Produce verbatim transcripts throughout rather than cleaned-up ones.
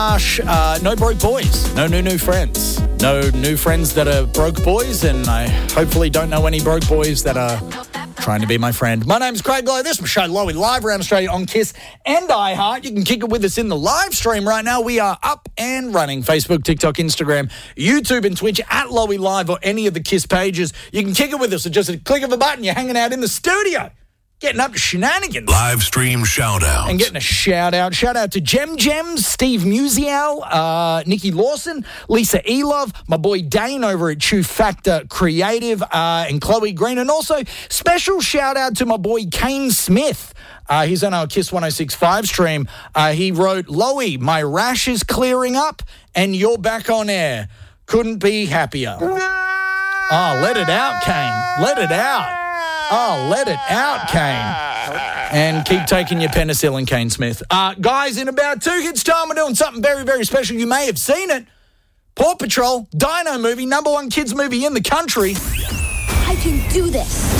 Uh, no broke boys, no new new friends, no new friends that are broke boys, and I hopefully don't know any broke boys that are trying to be my friend. My name's Craig Lowe. This is Show Lowy live around Australia on Kiss and iHeart. You can kick it with us in the live stream right now. We are up and running. Facebook, TikTok, Instagram, YouTube and Twitch at Lowy Live or any of the Kiss pages. You can kick it with us at just a click of a button. You're hanging out in the studio, getting up to shenanigans. Live stream shout out. And getting a shout out. Shout out to Jem Gems, Steve Musial, uh, Nikki Lawson, Lisa Elov, my boy Dane over at Chew Factor Creative, uh, and Chloe Green. And also, special shout out to my boy Kane Smith. Uh, he's on our Kiss one oh six point five stream. Uh, he wrote, Lowy, my rash is clearing up and you're back on air. Couldn't be happier. Oh, let it out, Kane. Let it out. Oh, let it out, Kane. And keep taking your penicillin, Kane Smith. Uh, guys, in about two hits time, we're doing something very, very special. You may have seen it. Paw Patrol, Dino movie, number one kids movie in the country. I can do this.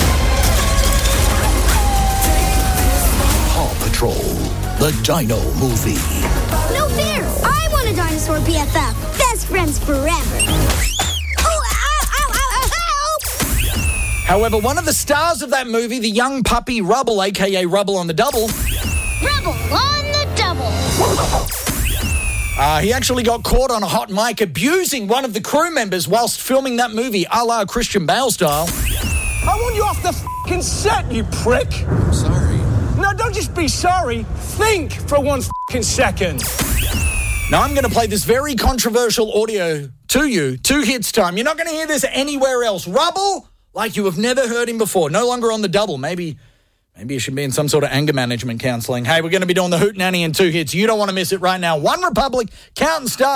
Paw Patrol, the Dino movie. No fear. I want a dinosaur B F F. Best friends forever. However, one of the stars of that movie, the young puppy Rubble, a k a. Rubble on the Double. Rubble on the Double. Uh, he actually got caught on a hot mic abusing one of the crew members whilst filming that movie, a la Christian Bale style. I want you off the f***ing set, you prick. I'm sorry. No, don't just be sorry. Think for one f***ing second. Now, I'm going to play this very controversial audio to you. Two hits time. You're not going to hear this anywhere else. Rubble, like you have never heard him before. No longer on the Double. Maybe maybe you should be in some sort of anger management counselling. Hey, we're going to be doing the Hootenanny in two hits. You don't want to miss it right now. One Republic, Count and Start.